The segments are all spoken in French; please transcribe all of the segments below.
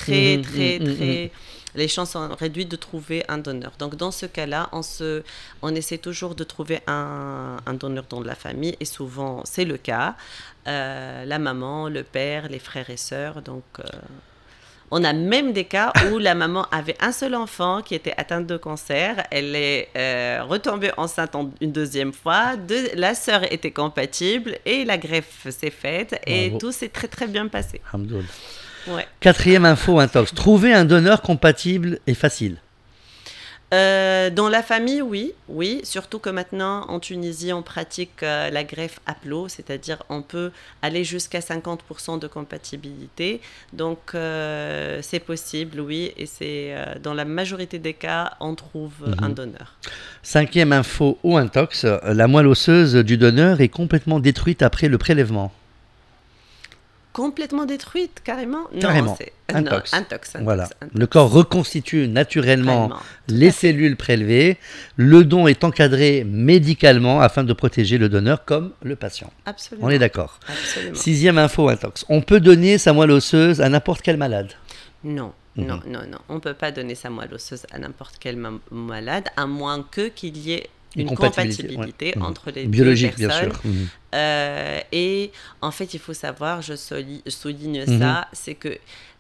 les chances sont réduites de trouver un donneur. Donc, dans ce cas-là, on essaie toujours de trouver un donneur dans la famille, et souvent, c'est le cas. La maman, le père, les frères et sœurs. Donc, on a même des cas où la maman avait un seul enfant qui était atteinte de cancer. Elle est retombée enceinte une deuxième fois. La sœur était compatible et la greffe s'est faite. Et tout s'est très, très bien passé. Alhamdoulilah. Ouais. Quatrième info intox. Trouver un donneur compatible est facile. Dans la famille, oui. Surtout que maintenant, en Tunisie, on pratique la greffe à plot, c'est-à-dire on peut aller jusqu'à 50% de compatibilité. Donc, c'est possible, oui. Et c'est dans la majorité des cas, on trouve un donneur. Cinquième info ou intox. La moelle osseuse du donneur est complètement détruite après le prélèvement. Complètement détruite, carrément? Carrément. Non, c'est intox. Voilà. Le corps reconstitue naturellement les cellules prélevées. Le don est encadré médicalement afin de protéger le donneur comme le patient. Absolument. On est d'accord. Absolument. Sixième info intox. On peut donner sa moelle osseuse à n'importe quel malade. Non. On ne peut pas donner sa moelle osseuse à n'importe quel malade, à moins qu'il y ait une compatibilité entre les biologique, deux personnes. bien sûr. Et en fait, il faut savoir, je souligne ça, c'est que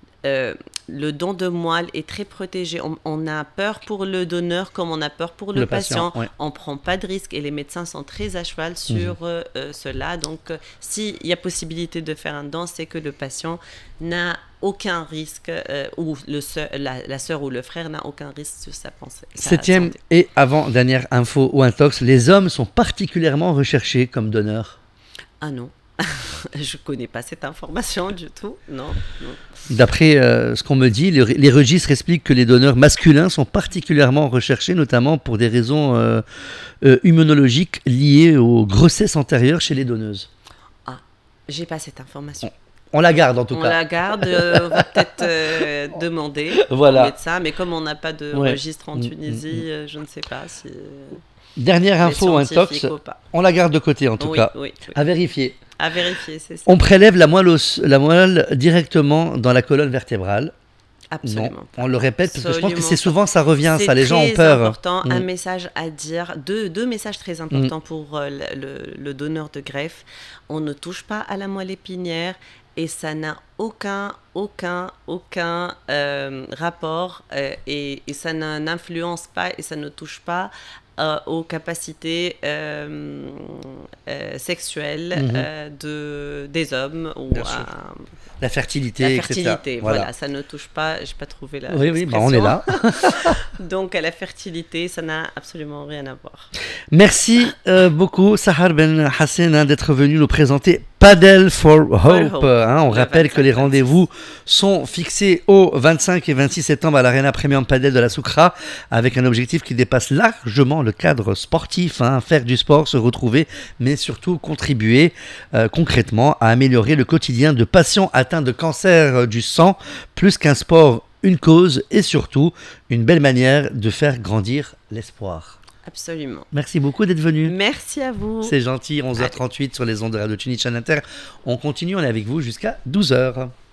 le don de moelle est très protégé. On a peur pour le donneur comme on a peur pour le patient. Ouais. On ne prend pas de risques et les médecins sont très à cheval sur cela. Donc, s'il y a possibilité de faire un don, c'est que le patient n'a aucun risque, ou la sœur ou le frère n'a aucun risque sur sa pensée. Septième et avant-dernière info ou intox. Les hommes sont particulièrement recherchés comme donneurs. Ah non. Je ne connais pas cette information du tout. Non. D'après ce qu'on me dit, les registres expliquent que les donneurs masculins sont particulièrement recherchés, notamment pour des raisons immunologiques liées aux grossesses antérieures chez les donneuses. Ah, j'ai pas cette information. On la garde en tout cas. On la garde, on va peut-être demander au médecin, mais comme on n'a pas de registre en Tunisie, je ne sais pas si... Dernière info intox, on la garde de côté en tout cas. Oui. À vérifier. À vérifier, c'est ça. On prélève la moelle directement dans la colonne vertébrale. Absolument. Non, on le répète parce que je pense que c'est souvent ça revient, ça les gens ont peur. C'est important, un message à dire, deux messages très importants pour le donneur de greffe. On ne touche pas à la moelle épinière et ça n'a aucun rapport et ça n'influence pas et ça ne touche pas aux capacités sexuelles des hommes ou la fertilité, etc. Voilà, ça ne touche pas, je n'ai pas trouvé la Oui, on est là. Donc, à la fertilité, ça n'a absolument rien à voir. Merci beaucoup, Sahar Ben Hassan, d'être venu nous présenter Padel for Hope. On rappelle que les rendez-vous sont fixés au 25 et 26 septembre à l'Arena Premium Padel de la Soukra, avec un objectif qui dépasse largement le cadre sportif. Faire du sport, se retrouver, mais surtout contribuer concrètement à améliorer le quotidien de patients atteints de cancer du sang, plus qu'un sport, une cause et surtout une belle manière de faire grandir l'espoir. Absolument. Merci beaucoup d'être venu. Merci à vous. C'est gentil, 11h38 sur les ondes de Radio Tunis Channel Inter. On continue, on est avec vous jusqu'à 12h.